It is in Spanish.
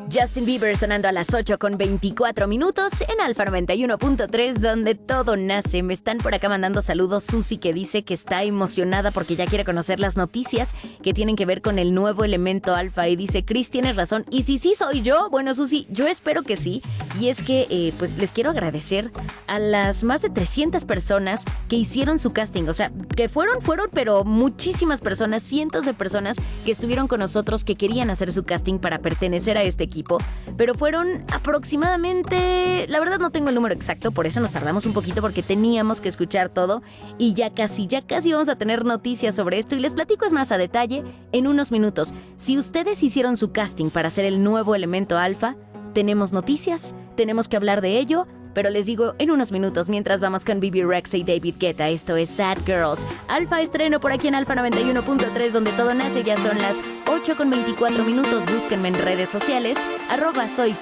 Justin Bieber sonando a las 8:24 en Alfa 91.3, donde todo nace. Me están por acá mandando saludos. Susi, que dice que está emocionada porque ya quiere conocer las noticias que tienen que ver con el nuevo elemento Alfa. Y dice, Chris, tienes razón. Y si sí soy yo, bueno, Susi, yo espero que sí. Y es que, pues, les quiero agradecer a las más de 300 personas que hicieron su casting. O sea, que fueron, pero muchísimas personas, cientos de personas que estuvieron con nosotros, que querían hacer su casting para pertenecer a este equipo. Pero fueron aproximadamente, la verdad no tengo el número exacto, por eso nos tardamos un poquito porque teníamos que escuchar todo y ya casi vamos a tener noticias sobre esto y les platico es más a detalle en unos minutos. Si ustedes hicieron su casting para ser el nuevo elemento Alfa, tenemos noticias, tenemos que hablar de ello, pero les digo en unos minutos mientras vamos con Bebe Rexha y David Guetta. Esto es Sad Girls. Alfa estreno por aquí en Alfa 91.3, donde todo nace. Ya son las 8:24. Búsquenme en redes sociales, @soy